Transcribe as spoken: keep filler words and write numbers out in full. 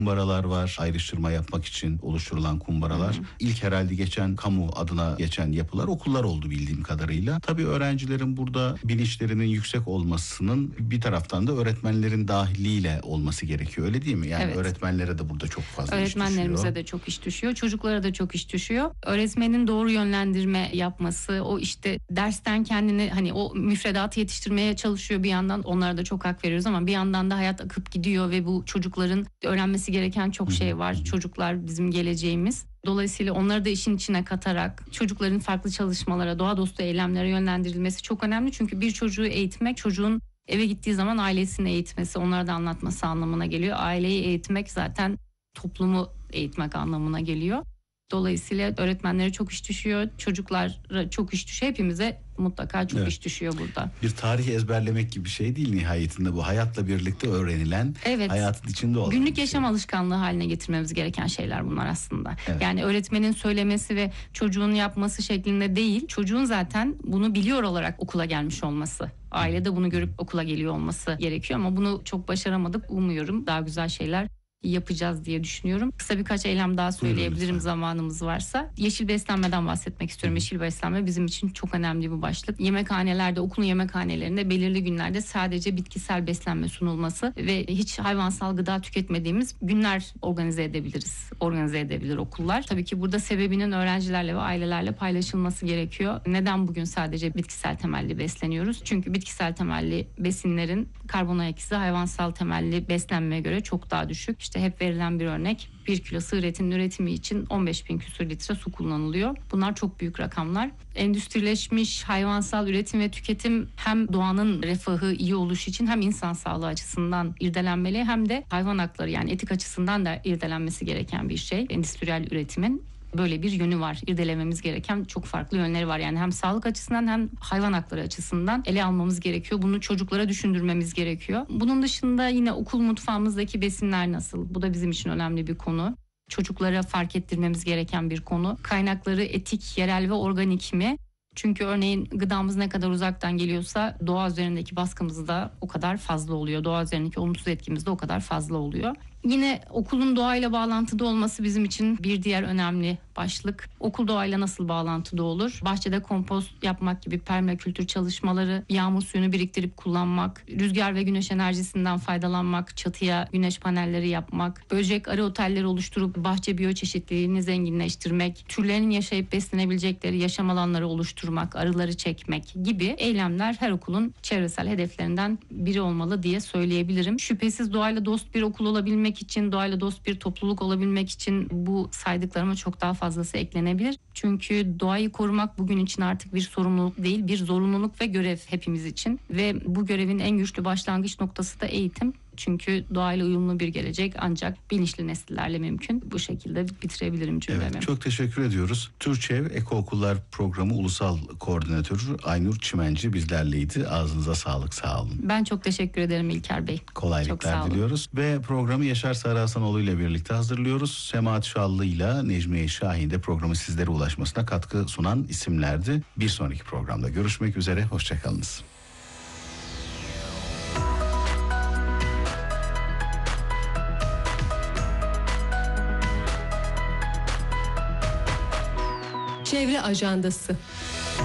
kumbaralar var. Ayrıştırma yapmak için oluşturulan kumbaralar. Hı hı. İlk herhalde geçen kamu adına geçen yapılar okullar oldu bildiğim kadarıyla. Tabii öğrencilerin burada bilinçlerinin yüksek olmasının bir taraftan da öğretmenlerin dahiliyle olması gerekiyor. Öyle değil mi? Yani evet. Öğretmenlere de burada çok fazla iş düşüyor. Öğretmenlerimize de çok iş düşüyor. Çocuklara da çok iş düşüyor. Öğretmenin doğru yönlendirme yapması, o işte dersten kendini hani o müfredatı yetiştirmeye çalışıyor bir yandan. Onlara da çok hak veriyoruz ama bir yandan da hayat akıp gidiyor ve bu çocukların öğrenmesi gereken çok şey var. Çocuklar bizim geleceğimiz. Dolayısıyla onları da işin içine katarak çocukların farklı çalışmalara, doğa dostu eylemlere yönlendirilmesi çok önemli. Çünkü bir çocuğu eğitmek, çocuğun eve gittiği zaman ailesini eğitmesi, onlara da anlatması anlamına geliyor. Aileyi eğitmek zaten toplumu eğitmek anlamına geliyor. Dolayısıyla öğretmenlere çok iş düşüyor, çocuklara çok iş düşüyor. Hepimize mutlaka çok evet. iş düşüyor burada. Bir tarih ezberlemek gibi bir şey değil nihayetinde bu. Hayatla birlikte öğrenilen, evet. hayatın içinde olan. Günlük yaşam şey. alışkanlığı haline getirmemiz gereken şeyler bunlar aslında. Evet. Yani öğretmenin söylemesi ve çocuğun yapması şeklinde değil, çocuğun zaten bunu biliyor olarak okula gelmiş olması. Ailede bunu görüp okula geliyor olması gerekiyor ama bunu çok başaramadık. Umuyorum daha güzel şeyler yapacağız diye düşünüyorum. Kısa birkaç eylem daha söyleyebilirim zamanımız varsa. Yeşil beslenmeden bahsetmek istiyorum. Hı. Yeşil beslenme bizim için çok önemli bir başlık. Yemekhanelerde, okulun yemekhanelerinde belirli günlerde sadece bitkisel beslenme sunulması ve hiç hayvansal gıda tüketmediğimiz günler organize edebiliriz. Organize edebilir okullar. Tabii ki burada sebebinin öğrencilerle ve ailelerle paylaşılması gerekiyor. Neden bugün sadece bitkisel temelli besleniyoruz? Çünkü bitkisel temelli besinlerin karbon ayak izi hayvansal temelli beslenmeye göre çok daha düşük. İşte hep verilen bir örnek, bir kilo sığır etinin üretimi için on beş bin küsur litre su kullanılıyor. Bunlar çok büyük rakamlar. Endüstrileşmiş hayvansal üretim ve tüketim hem doğanın refahı iyi oluşu için hem insan sağlığı açısından irdelenmeli hem de hayvan hakları yani etik açısından da irdelenmesi gereken bir şey. Endüstriyel üretimin böyle bir yönü var. İrdelememiz gereken çok farklı yönleri var. Yani hem sağlık açısından hem hayvan hakları açısından ele almamız gerekiyor. Bunu çocuklara düşündürmemiz gerekiyor. Bunun dışında yine okul mutfağımızdaki besinler nasıl? Bu da bizim için önemli bir konu. Çocuklara fark ettirmemiz gereken bir konu. Kaynakları etik, yerel ve organik mi? Çünkü örneğin gıdamız ne kadar uzaktan geliyorsa doğa üzerindeki baskımız da o kadar fazla oluyor. Doğa üzerindeki olumsuz etkimiz de o kadar fazla oluyor. Yine okulun doğayla bağlantıda olması bizim için bir diğer önemli başlık. Okul doğayla nasıl bağlantıda olur? Bahçede kompost yapmak gibi permakültür çalışmaları, yağmur suyunu biriktirip kullanmak, rüzgar ve güneş enerjisinden faydalanmak, çatıya güneş panelleri yapmak, böcek arı otelleri oluşturup bahçe biyoçeşitliliğini zenginleştirmek, türlerin yaşayıp beslenebilecekleri yaşam alanları oluşturmak, arıları çekmek gibi eylemler her okulun çevresel hedeflerinden biri olmalı diye söyleyebilirim. Şüphesiz doğayla dost bir okul olabilmek için, doğayla dost bir topluluk olabilmek için bu saydıklarıma çok daha fazlası eklenebilir. Çünkü doğayı korumak bugün için artık bir sorumluluk değil, bir zorunluluk ve görev hepimiz için. Ve bu görevin en güçlü başlangıç noktası da eğitim. Çünkü doğayla uyumlu bir gelecek ancak bilinçli nesillerle mümkün. Bu şekilde bitirebilirim cümlemi. Evet, çok teşekkür ediyoruz. Türçev Eko Okullar Programı Ulusal Koordinatörü Aynur Çimenci bizlerleydi. Ağzınıza sağlık, sağ olun. Ben çok teşekkür ederim İlker Bey. Kolaylıklar diliyoruz. Ve programı Yaşar Sarı Hasanoğlu ile birlikte hazırlıyoruz. Semahat Şallı ile Necmiye Şahin de programı sizlere ulaşmasına katkı sunan isimlerdi. Bir sonraki programda görüşmek üzere. Hoşçakalınız. Çevre Ajandası.